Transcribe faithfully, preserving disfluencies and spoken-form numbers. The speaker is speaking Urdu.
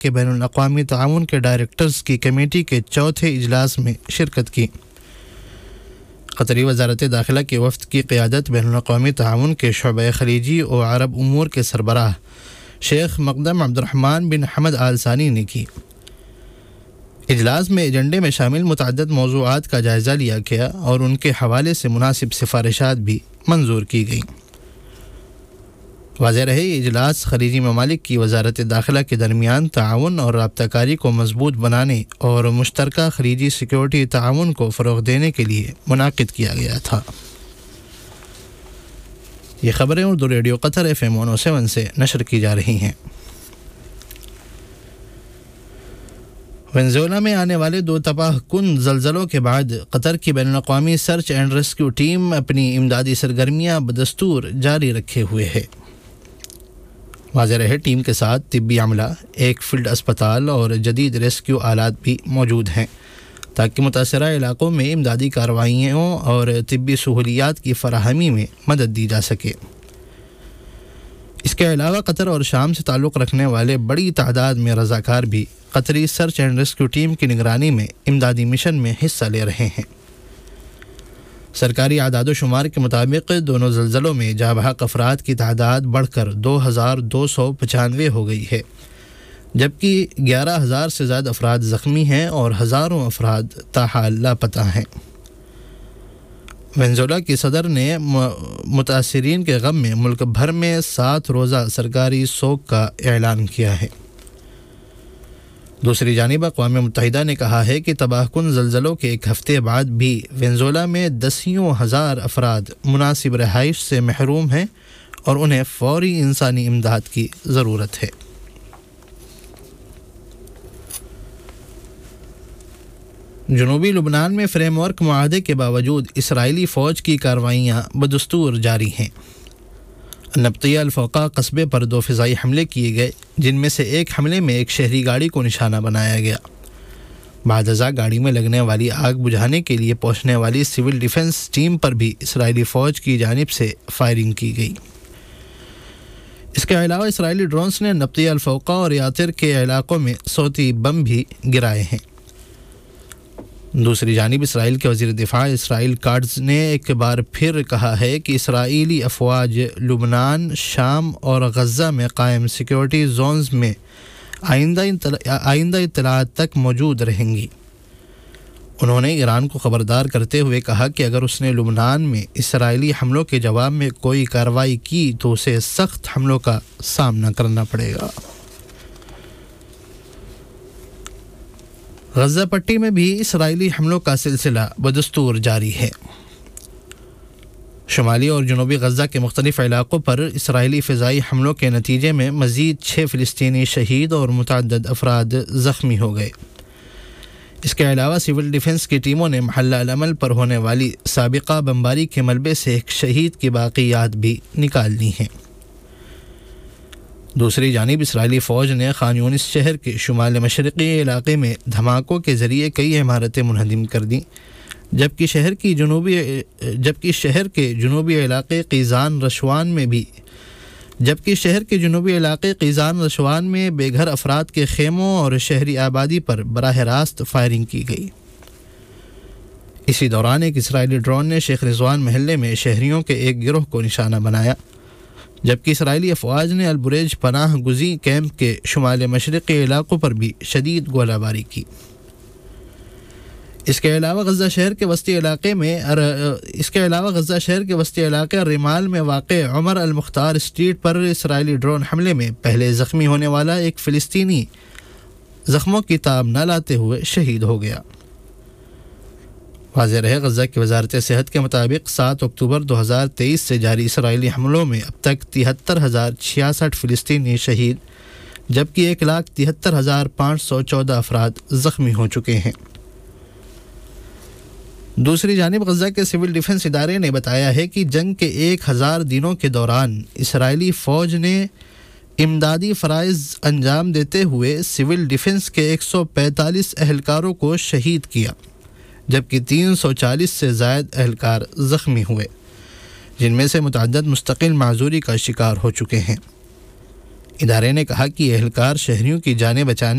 کے بین الاقوامی تعاون کے ڈائریکٹرز کی کمیٹی کے چوتھے اجلاس میں شرکت کی۔ قطری وزارت داخلہ کے وفد کی قیادت بین الاقوامی تعاون کے شعبہ خلیجی اور عرب امور کے سربراہ شیخ مقدم عبد الرحمن بن حمد آل ثانی نے کی۔ اجلاس میں ایجنڈے میں شامل متعدد موضوعات کا جائزہ لیا گیا اور ان کے حوالے سے مناسب سفارشات بھی منظور کی گئیں۔ واضح رہے یہ اجلاس خلیجی ممالک کی وزارت داخلہ کے درمیان تعاون اور رابطہ کاری کو مضبوط بنانے اور مشترکہ خلیجی سیکیورٹی تعاون کو فروغ دینے کے لیے منعقد کیا گیا تھا۔ یہ خبریں اردو ریڈیو قطر ایف ایم ون او سیون سے نشر کی جا رہی ہیں۔ وینزویلا میں آنے والے دو تباہ کن زلزلوں کے بعد قطر کی بین الاقوامی سرچ اینڈ ریسکیو ٹیم اپنی امدادی سرگرمیاں بدستور جاری رکھے ہوئے ہے۔ واضح رہے ٹیم کے ساتھ طبی عملہ، ایک فیلڈ اسپتال اور جدید ریسکیو آلات بھی موجود ہیں تاکہ متاثرہ علاقوں میں امدادی کارروائیوں اور طبی سہولیات کی فراہمی میں مدد دی جا سکے۔ اس کے علاوہ قطر اور شام سے تعلق رکھنے والے بڑی تعداد میں رضاکار بھی قطری سرچ اینڈ ریسکیو ٹیم کی نگرانی میں امدادی مشن میں حصہ لے رہے ہیں۔ سرکاری اعداد و شمار کے مطابق دونوں زلزلوں میں جاں بحق افراد کی تعداد بڑھ کر دو ہزار دو سو پچانوے ہو گئی ہے، جبکہ گیارہ ہزار سے زیادہ افراد زخمی ہیں اور ہزاروں افراد تاحال لاپتہ ہیں۔ وینزویلا کی صدر نے متاثرین کے غم میں ملک بھر میں سات روزہ سرکاری سوگ کا اعلان کیا ہے۔ دوسری جانب اقوام متحدہ نے کہا ہے کہ تباہ کن زلزلوں کے ایک ہفتے بعد بھی وینزویلا میں دسیوں ہزار افراد مناسب رہائش سے محروم ہیں اور انہیں فوری انسانی امداد کی ضرورت ہے۔ جنوبی لبنان میں فریم ورک معاہدے کے باوجود اسرائیلی فوج کی کارروائیاں بدستور جاری ہیں۔ نبطیہ الفوقا قصبے پر دو فضائی حملے کیے گئے، جن میں سے ایک حملے میں ایک شہری گاڑی کو نشانہ بنایا گیا۔ بعد ازاں گاڑی میں لگنے والی آگ بجھانے کے لیے پہنچنے والی سول ڈیفنس ٹیم پر بھی اسرائیلی فوج کی جانب سے فائرنگ کی گئی۔ اس کے علاوہ اسرائیلی ڈرونز نے نبطیہ الفوقا اور یاتر کے علاقوں میں صوتی بم بھی گرائے ہیں۔ دوسری جانب اسرائیل کے وزیر دفاع اسرائیل کاٹز نے ایک بار پھر کہا ہے کہ اسرائیلی افواج لبنان، شام اور غزہ میں قائم سیکیورٹی زونز میں آئندہ آئندہ اطلاعات تک موجود رہیں گی۔ انہوں نے ایران کو خبردار کرتے ہوئے کہا کہ اگر اس نے لبنان میں اسرائیلی حملوں کے جواب میں کوئی کارروائی کی تو اسے سخت حملوں کا سامنا کرنا پڑے گا۔ غزہ پٹی میں بھی اسرائیلی حملوں کا سلسلہ بدستور جاری ہے۔ شمالی اور جنوبی غزہ کے مختلف علاقوں پر اسرائیلی فضائی حملوں کے نتیجے میں مزید چھ فلسطینی شہید اور متعدد افراد زخمی ہو گئے۔ اس کے علاوہ سول ڈیفنس کی ٹیموں نے محلہ العمل پر ہونے والی سابقہ بمباری کے ملبے سے ایک شہید کی باقیات بھی نکال لی ہیں۔ دوسری جانب اسرائیلی فوج نے خان یونس شہر کے شمال مشرقی علاقے میں دھماکوں کے ذریعے کئی عمارتیں منہدم کر دیں، جبکہ شہر کی جنوبی جبکہ شہر کے جنوبی علاقے قیزان رشوان میں بھی جبکہ شہر کے جنوبی علاقے قیزان رشوان میں بے گھر افراد کے خیموں اور شہری آبادی پر براہ راست فائرنگ کی گئی۔ اسی دوران ایک اسرائیلی ڈرون نے شیخ رضوان محلے میں شہریوں کے ایک گروہ کو نشانہ بنایا، جبکہ اسرائیلی افواج نے البریج پناہ گزیں کیمپ کے شمال مشرقی علاقوں پر بھی شدید گولہ باری کی۔ اس کے علاوہ غزہ شہر کے وسطی علاقے میں اس کے علاوہ غزہ شہر کے وسطی علاقے ریمال میں واقع عمر المختار اسٹریٹ پر اسرائیلی ڈرون حملے میں پہلے زخمی ہونے والا ایک فلسطینی زخموں کی تاب نہ لاتے ہوئے شہید ہو گیا۔ واضح رہے غزہ کی وزارت صحت کے مطابق سات اکتوبر دو ہزار تیئیس سے جاری اسرائیلی حملوں میں اب تک تہتر ہزار چھیاسٹھ فلسطینی شہید جبکہ ایک لاکھ تہتر ہزار پانچ سو چودہ افراد زخمی ہو چکے ہیں۔ دوسری جانب غزہ کے سول ڈیفنس ادارے نے بتایا ہے کہ جنگ کے ایک ہزار دنوں کے دوران اسرائیلی فوج نے امدادی فرائض انجام دیتے ہوئے سول ڈیفنس کے ایک سو پینتالیس اہلکاروں کو شہید کیا، جبکہ تین سو چالیس سے زائد اہلکار زخمی ہوئے، جن میں سے متعدد مستقل معذوری کا شکار ہو چکے ہیں۔ ادارے نے کہا کہ یہ اہلکار شہریوں کی جانیں بچانے